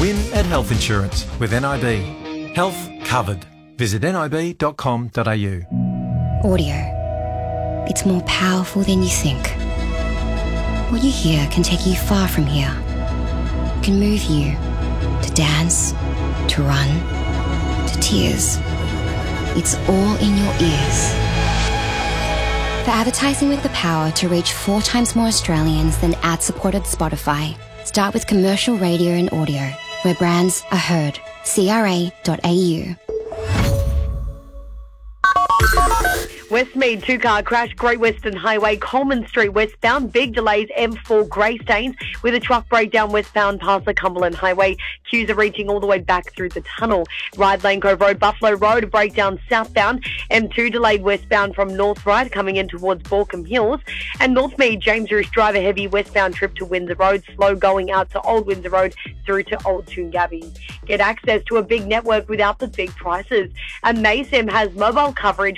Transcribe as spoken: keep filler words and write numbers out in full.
Win at Health Insurance with N I B. Health covered. Visit nib dot com dot a u. Audio. It's more powerful than you think. What you hear can take you far from here. It can move you to dance, to run, to tears. It's all in your ears. For advertising with the power to reach four times more Australians than ad-supported Spotify, start with commercial radio and audio, where brands are heard. C R A dot A U. Westmead two-car crash, Great Western Highway, Coleman Street westbound. Big delays, M four Greystanes, with a truck breakdown westbound past the Cumberland Highway. Queues are reaching all the way back through the tunnel. Ride Lane Cove Road, Buffalo Road, a breakdown southbound. M two delayed westbound from North Ryde, coming in towards Borkham Hills. And Northmead, James Roosh Drive, a heavy westbound trip to Windsor Road. Slow going out to Old Windsor Road through to Old Toongabbie. Get access to a big network without the big prices. And Maysim has mobile coverage